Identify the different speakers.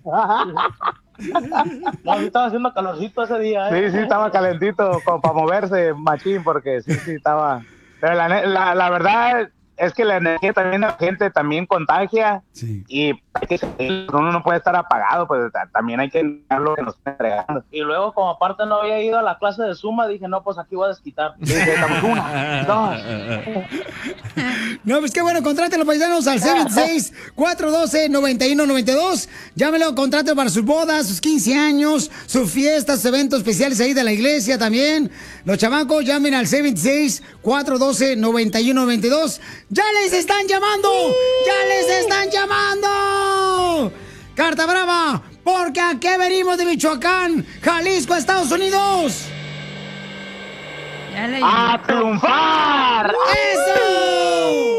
Speaker 1: No, sí estaba haciendo calorcito ese día,
Speaker 2: Sí, sí, estaba calentito como para moverse, machín, porque sí, sí, estaba. Pero la verdad es que la energía también de la gente también contagia y hay que uno no puede estar apagado, pues también hay que dar lo que nos está entregando.
Speaker 1: Y luego, como aparte no había ido a la clase de Zumba, dije, no, pues aquí voy a desquitar.
Speaker 2: Dije, estamos una, dos.
Speaker 3: No, pues qué bueno, contrátelo, paisanos, al 786-412-9192. Llámelo, contrátelo para sus bodas, sus 15 años, sus fiestas, sus eventos especiales ahí de la iglesia también. Los chamacos, llamen al 786-412-9192. ¡Ya les están llamando! ¡Ya les están llamando! ¡Carta brava! Porque aquí venimos de Michoacán, Jalisco, Estados Unidos.
Speaker 2: ¡A triunfar!
Speaker 3: ¡Eso!